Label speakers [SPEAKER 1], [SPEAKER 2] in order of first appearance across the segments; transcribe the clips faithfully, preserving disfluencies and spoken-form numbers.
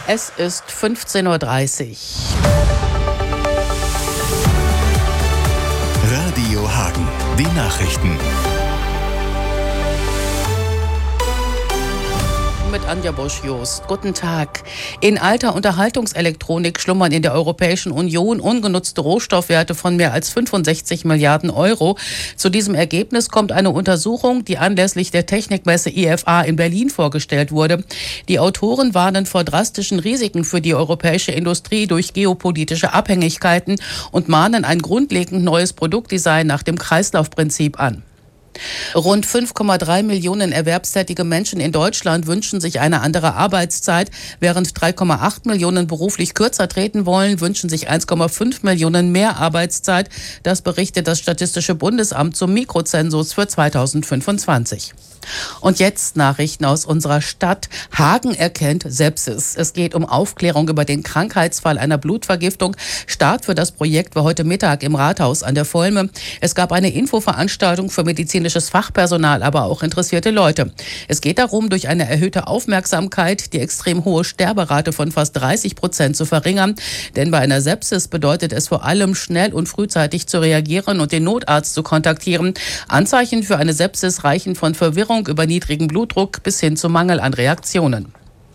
[SPEAKER 1] Es ist fünfzehn Uhr dreißig.
[SPEAKER 2] Radio Hagen, die Nachrichten.
[SPEAKER 1] Mit Anja Bosch-Jost. Guten Tag. In alter Unterhaltungselektronik schlummern in der Europäischen Union ungenutzte Rohstoffwerte von mehr als fünfundsechzig Milliarden Euro. Zu diesem Ergebnis kommt eine Untersuchung, die anlässlich der Technikmesse I F A in Berlin vorgestellt wurde. Die Autoren warnen vor drastischen Risiken für die europäische Industrie durch geopolitische Abhängigkeiten und mahnen ein grundlegend neues Produktdesign nach dem Kreislaufprinzip an. Rund fünf Komma drei Millionen erwerbstätige Menschen in Deutschland wünschen sich eine andere Arbeitszeit. Während drei Komma acht Millionen beruflich kürzer treten wollen, wünschen sich eins Komma fünf Millionen mehr Arbeitszeit. Das berichtet das Statistische Bundesamt zum Mikrozensus für zweitausendfünfundzwanzig. Und jetzt Nachrichten aus unserer Stadt. Hagen erkennt Sepsis. Es geht um Aufklärung über den Krankheitsfall einer Blutvergiftung. Start für das Projekt war heute Mittag im Rathaus an der Volme. Es gab eine Infoveranstaltung für medizinisches Fachpersonal, aber auch interessierte Leute. Es geht darum, durch eine erhöhte Aufmerksamkeit die extrem hohe Sterberate von fast dreißig Prozent zu verringern. Denn bei einer Sepsis bedeutet es vor allem, schnell und frühzeitig zu reagieren und den Notarzt zu kontaktieren. Anzeichen für eine Sepsis reichen von Verwirrung über niedrigen Blutdruck bis hin zum Mangel an Reaktionen.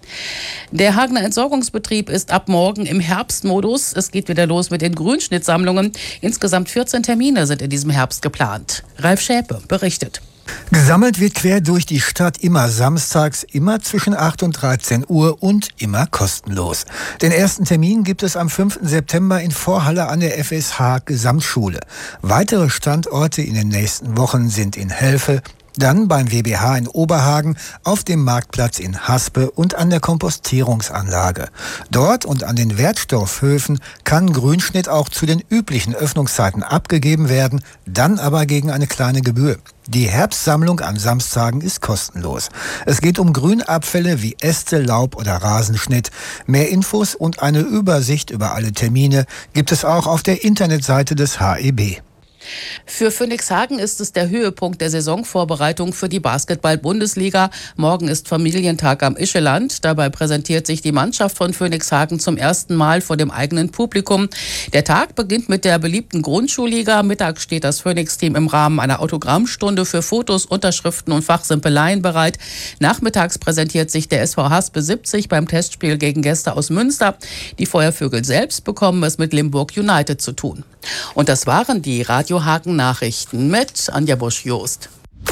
[SPEAKER 1] Der Hagener Entsorgungsbetrieb ist ab morgen im Herbstmodus. Es geht wieder los mit den Grünschnittsammlungen. Insgesamt vierzehn Termine sind in diesem Herbst geplant. Ralf Schäpe berichtet.
[SPEAKER 3] Gesammelt wird quer durch die Stadt immer samstags, immer zwischen acht und dreizehn Uhr und immer kostenlos. Den ersten Termin gibt es am fünften September in Vorhalle an der F S H Gesamtschule. Weitere Standorte in den nächsten Wochen sind in Helfe, dann beim W B H in Oberhagen, auf dem Marktplatz in Haspe und an der Kompostierungsanlage. Dort und an den Wertstoffhöfen kann Grünschnitt auch zu den üblichen Öffnungszeiten abgegeben werden, dann aber gegen eine kleine Gebühr. Die Herbstsammlung an Samstagen ist kostenlos. Es geht um Grünabfälle wie Äste, Laub oder Rasenschnitt. Mehr Infos und eine Übersicht über alle Termine gibt es auch auf der Internetseite des H E B.
[SPEAKER 1] Für Phönix Hagen ist es der Höhepunkt der Saisonvorbereitung für die Basketball-Bundesliga. Morgen ist Familientag am Ischeland. Dabei präsentiert sich die Mannschaft von Phönix Hagen zum ersten Mal vor dem eigenen Publikum. Der Tag beginnt mit der beliebten Grundschulliga. Mittags steht das Phönix-Team im Rahmen einer Autogrammstunde für Fotos, Unterschriften und Fachsimpeleien bereit. Nachmittags präsentiert sich der S V Haspe siebzig beim Testspiel gegen Gäste aus Münster. Die Feuervögel selbst bekommen es mit Limburg United zu tun. Und das waren die Radio Hagen Nachrichten mit Anja Bosch-Jost.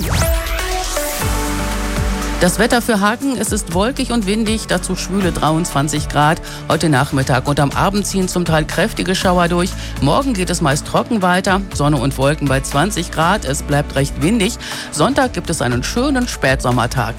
[SPEAKER 1] Das Wetter für Hagen, es ist wolkig und windig, dazu schwüle dreiundzwanzig Grad. Heute Nachmittag und am Abend ziehen zum Teil kräftige Schauer durch. Morgen geht es meist trocken weiter, Sonne und Wolken bei zwanzig Grad, es bleibt recht windig. Sonntag gibt es einen schönen Spätsommertag.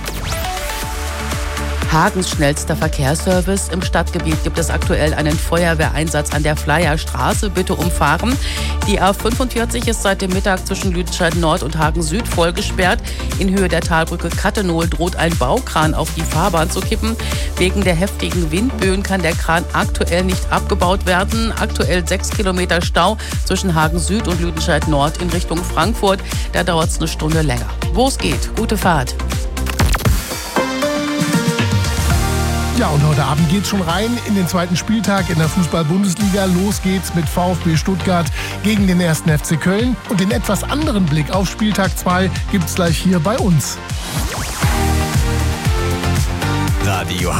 [SPEAKER 1] Hagens schnellster Verkehrsservice. Im Stadtgebiet gibt es aktuell einen Feuerwehreinsatz an der Fleierstraße. Bitte umfahren. Die A fünfundvierzig ist seit dem Mittag zwischen Lüdenscheid Nord und Hagen Süd voll gesperrt. In Höhe der Talbrücke Kattenohl droht ein Baukran auf die Fahrbahn zu kippen. Wegen der heftigen Windböen kann der Kran aktuell nicht abgebaut werden. Aktuell sechs Kilometer Stau zwischen Hagen Süd und Lüdenscheid Nord in Richtung Frankfurt. Da dauert es eine Stunde länger. Wo es geht, gute Fahrt.
[SPEAKER 4] Ja, und heute Abend geht's schon rein in den zweiten Spieltag in der Fußball-Bundesliga. Los geht's mit VfB Stuttgart gegen den ersten F C Köln. Und den etwas anderen Blick auf Spieltag zwei gibt's gleich hier bei uns.
[SPEAKER 2] Radio